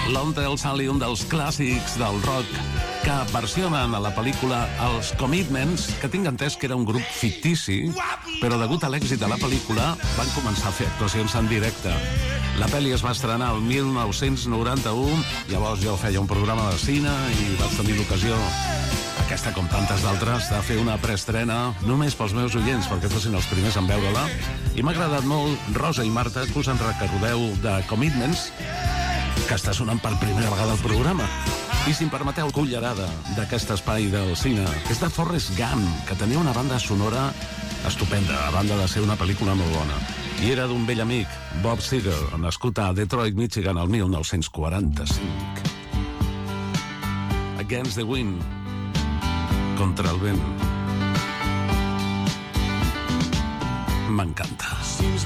Long Tall Sally, un dels clàssics del rock que versionen a la pel·lícula Els Commitments, que tinc entès que era un grup fictici, però degut a l'èxit de la pel·lícula van començar a fer actuacions en directe. La pel·li es va estrenar el 1991, llavors jo feia un programa de cine i vaig tenir l'ocasió, aquesta com tantes d'altres, de fer una preestrena només pels meus oients, perquè fossin els primers en veure-la, i m'ha agradat molt, Rosa i Marta, que us en recordeu de Commitments, que està sonant per primera vegada al programa. I si em permeteu, cullerada d'aquest espai del cine és de Forrest Gump, que tenia una banda sonora estupenda, a banda de ser una pel·lícula molt bona. I era d'un vell amic, Bob Seger, nascut a Detroit, Michigan, el 1945. Against the Wind, contra el vent. M'encanta.